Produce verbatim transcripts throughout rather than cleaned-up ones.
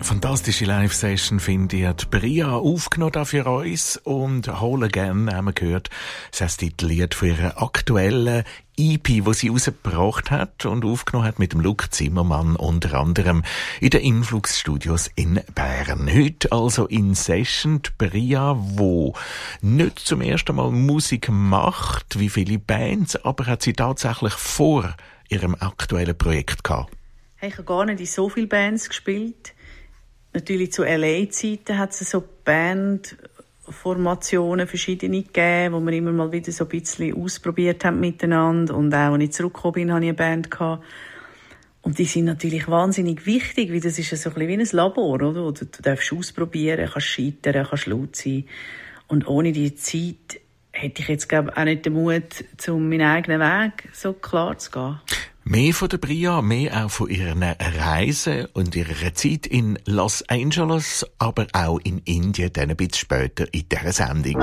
Fantastische Live-Session finde ich. Die Bria aufgenommen für uns und «Whole Again» haben wir gehört. Das heißt, das Lied von ihrer aktuellen E P, die sie rausgebracht hat und aufgenommen hat mit dem Luc Zimmermann unter anderem in den Influx-Studios in Bern. Heute also in Session die Bria, die nicht zum ersten Mal Musik macht, wie viele Bands, aber hat sie tatsächlich vor ihrem aktuellen Projekt gehabt. Hey, ich habe gar nicht in so viele Bands gespielt. Natürlich zu L A-Zeiten hat es so Bandformationen verschiedene gegeben, wo wir immer mal wieder so ein bisschen ausprobiert haben miteinander. Und auch, als ich zurückgekommen bin, hatte ich eine Band gehabt. Und die sind natürlich wahnsinnig wichtig, weil das ist so ein bisschen wie ein Labor, oder? Du, du darfst ausprobieren, kannst scheitern, kannst laut sein. Und ohne diese Zeit hätte ich jetzt, glaube ich, auch nicht den Mut, um meinen eigenen Weg so klar zu gehen. Mehr von der Bria, mehr auch von ihren Reisen und ihrer Zeit in Los Angeles, aber auch in Indien, dann ein bisschen später in dieser Sendung.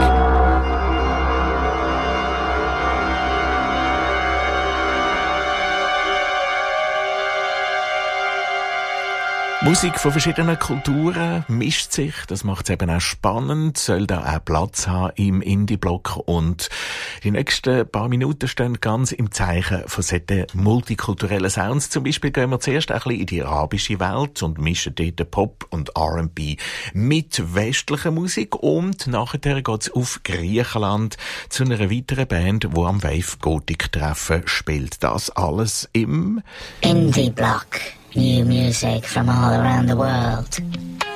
Musik von verschiedenen Kulturen mischt sich, das macht es eben auch spannend, soll da auch Platz haben im Indie-Block und die nächsten paar Minuten stehen ganz im Zeichen von solchen multikulturellen Sounds. Zum Beispiel gehen wir zuerst ein bisschen in die arabische Welt und mischen dort Pop und R and B mit westlicher Musik und nachher geht's auf Griechenland zu einer weiteren Band, die am Wave Gothic Treffen spielt. Das alles im Indie-Block. New music from all around the world.